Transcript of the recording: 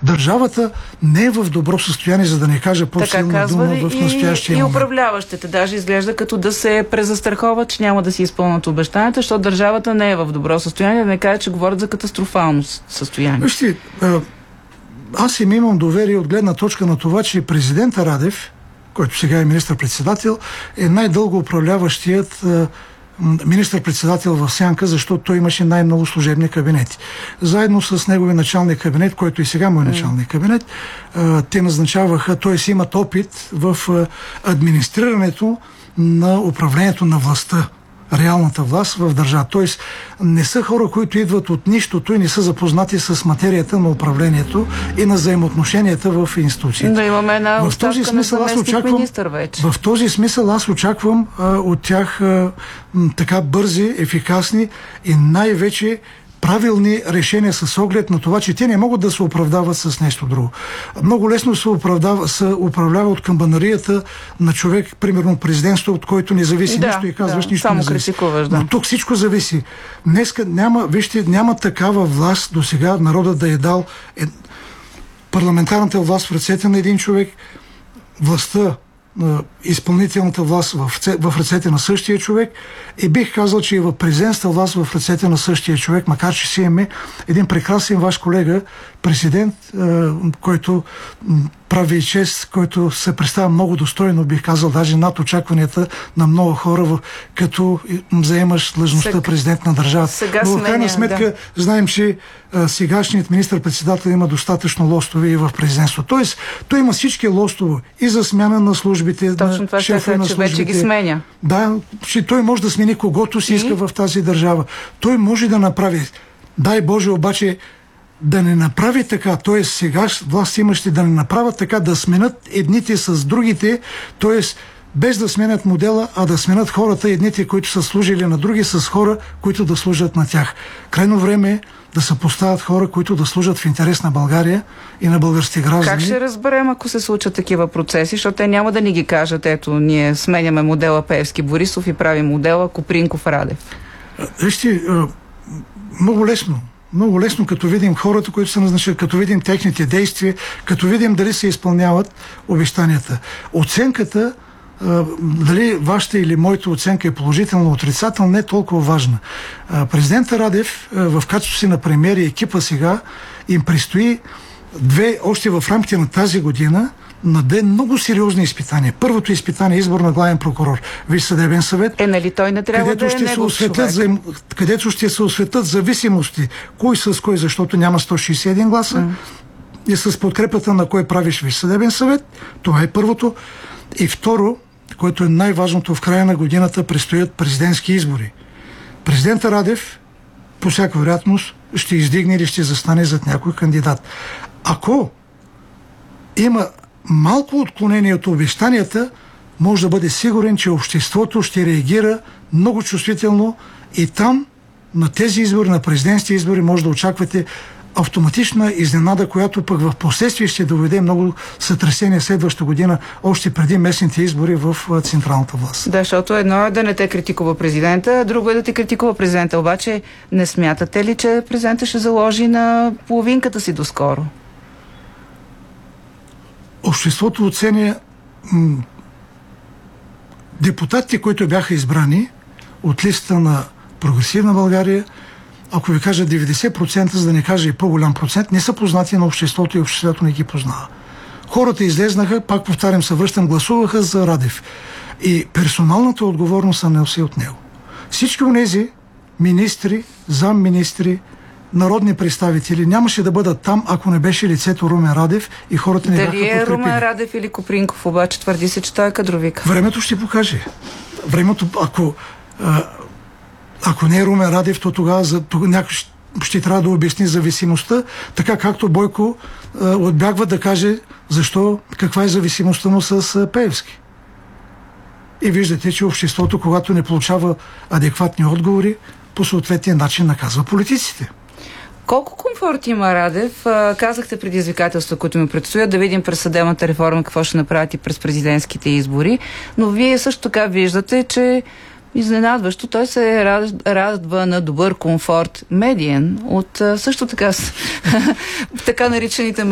Държавата не е в добро състояние, за да не кажа по-силна дума в настоящия момент. И управляващите даже изглежда като да се презастраховат, че няма да си изпълнят обещанията, защото държавата не е в добро състояние, да не кажа, че говорят за катастрофално състояние. Вижте, аз имам доверие от гледна точка на това, че президента Радев, който сега е министър-председател, е най-дълго управляващият министър-председател в сянка, защото той имаше най-много служебни кабинети. Заедно с неговия началник кабинет, който и сега му е началник кабинет, те назначаваха, т.е. имат опит в администрирането на управлението на властта, реалната власт в държава. Т.е. не са хора, които идват от нищото и не са запознати с материята на управлението и на взаимоотношенията в институциите. Да имаме една оставка на заместник министър вече. В този смисъл аз очаквам от тях така бързи, ефикасни и най-вече правилни решения с оглед на това, че те не могат да се оправдават с нещо друго. Много лесно се управлява от камбанарията на човек, примерно президентство, от който не зависи нищо и казваш нищо не зависи. Но тук всичко зависи. Днеска няма такава власт до сега народът да е дал парламентарната власт в ръцете на един човек, властта, изпълнителната власт в ръцете на същия човек и бих казал, че и в президентска власт в ръцете на същия човек, макар че си имаме един прекрасен ваш колега, президент, който прави чест, който се представя много достойно, бих казал, даже над очакванията на много хора, като заемаш длъжността президент на държавата. Но в крайна сметка знаем, че сегашният министър-председател има достатъчно лостове и в президентството. Тоест, той има всички лостове и за смяна на службите, точно това ще е, че вече ги сменя. Да, че той може да смени когото си иска в тази държава. Той може да направи. Дай Боже, обаче, да не направи така, т.е. сега власт имащи да не направят така, да сменят едните с другите, т.е. без да сменят модела, а да сменят хората, едните, които са служили на други, с хора, които да служат на тях. Крайно време е да се поставят хора, които да служат в интерес на България и на българските граждани. Как ще разберем, ако се случат такива процеси, защото те няма да ни ги кажат, ето, ние сменяме модела Пеевски-Борисов и правим модела Копринков-Радев? Вижте, много лесно, като видим хората, които се назначат, като видим техните действия, като видим дали се изпълняват обещанията. Оценката, дали вашата или моята оценка е положителна, отрицателна, не е толкова важна. Президента Радев, в качеството си на премиер и екипа сега, им предстои още в рамките на тази година, на две много сериозни изпитания. Първото изпитание е избор на главен прокурор, Висш съдебен съвет, нали той не трябва да е негов човек. Където ще се осветят зависимости, кой с кой, защото няма 161 гласа, и с подкрепата на кой правиш Висш съдебен съвет. Това е първото. И второ, което е най-важното, в края на годината предстоят президентски избори. Президента Радев, по всяка вероятност, ще издигне или ще застане зад някой кандидат. Ако има малко отклонение от обещанията, може да бъде сигурен, че обществото ще реагира много чувствително и там, на тези избори, на президентски избори, може да очаквате автоматична изненада, която пък в последствие ще доведе много сътресение следващата година, още преди местните избори в централната власт. Да, защото едно е да не те критикува президента, а друго е да те критикува президента. Обаче не смятате ли, че президента ще заложи на половинката си доскоро? Обществото оценя депутатите, които бяха избрани от листа на Прогресивна България, ако ви кажа 90%, за да не кажа и по-голям процент, не са познати на обществото и обществото не ги познава. Хората излезнаха, пак повтарям, се връщам, гласуваха за Радев. И персоналната отговорност се носи от него. Всички онези министри, замминистри, народни представители нямаше да бъдат там, ако не беше лицето Румен Радев и хората не бяха подкрепили. Дали е Румен Радев или Копринков, обаче твърди се, че той е кадровик. Времето ще покаже. Времето, ако не е Румен Радев, то тогава някой ще трябва да обясни зависимостта, така както Бойко отбягва да каже каква е зависимостта му с Пеевски. И виждате, че обществото, когато не получава адекватни отговори, по съответния начин наказва политиците. Колко комфорт има Радев? Казахте предизвикателства, които ми предстоят, да видим през съдебната реформа какво ще направят и през президентските избори, но вие също така виждате, че изненадващо той се радва на добър комфорт медиен от също така така наричаните